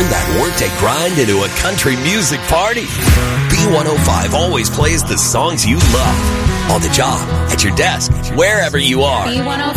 Turn that workday grind into a country music party. B105 always plays the songs you love. On the job, at your desk, wherever you are.